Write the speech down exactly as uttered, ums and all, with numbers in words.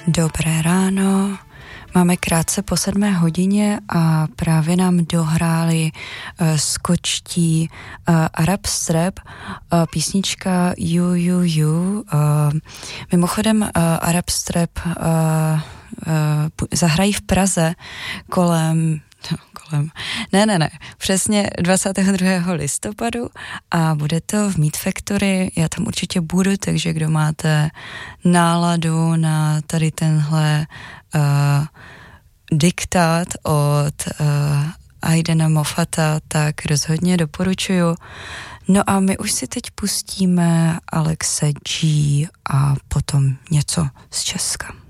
Dobré ráno, máme krátce po sedmé hodině a právě nám dohráli uh, skočtí uh, Arab Strap, uh, písnička You, You, You. Uh, mimochodem uh, Arab Strap uh, uh, zahrají v Praze kolem No, kolem. Ne, ne, ne. Přesně dvacátého druhého listopadu a bude to v Meat Factory. Já tam určitě budu, takže kdo máte náladu na tady tenhle uh, diktát od uh, Aidena Moffata, tak rozhodně doporučuju. No a my už si teď pustíme Alexe G a potom něco z Česka.